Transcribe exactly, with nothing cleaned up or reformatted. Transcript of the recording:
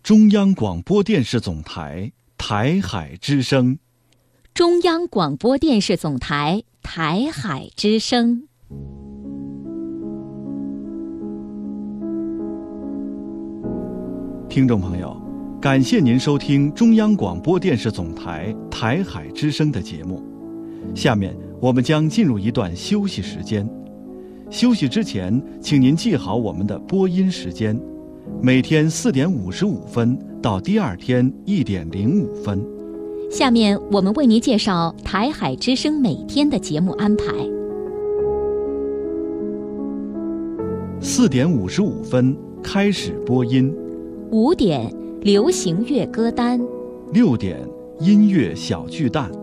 中央广播电视总台台海之声。 中央广播电视总台台海之声。 听众朋友，感谢您收听中央广播电视总台台海之声的节目。下面我们将进入一段休息时间。休息之前，请您记好我们的播音时间，每天四点五十五分到第二天一点零五分。 下面我们为您介绍台海之声每天的节目安排。 四点五十五分开始播音， 五点流行乐歌单， 六点音乐小巨蛋。